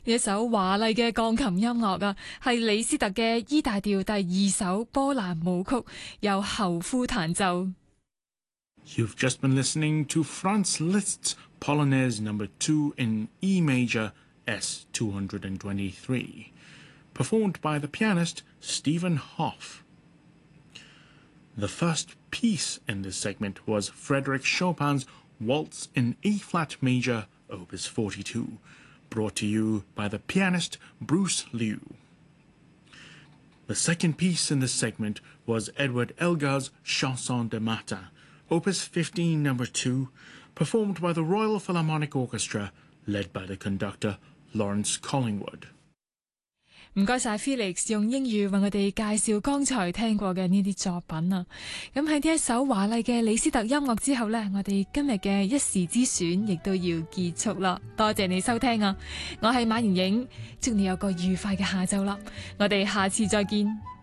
呢一首華麗嘅鋼琴音樂啊，係李斯特嘅 E 大調第2首波蘭舞曲，由侯夫彈奏。 You've just been listening to Franz Liszt's Polonaise No. 2 in E major S223, performed by the pianist Stephen Hoff. The first piece in this segment was Frédéric Chopin's Waltz in E-flat major, Opus 42, brought to you by the pianist Bruce Liu. The second piece in this segment was Edward Elgar's Chanson de Matin, Opus 15 No. 2, performed by the Royal Philharmonic Orchestra, led by the conductor Lawrence Collingwood. 唔該晒 Felix 用英語為我哋介紹剛才聽過嘅呢啲作品啊！咁喺呢一首華麗嘅李斯特音樂之後呢，我哋今日嘅一時之選亦都要結束啦。多謝你收聽啊！我係馬盈盈，祝你有個愉快嘅下晝啦！我哋下次再見。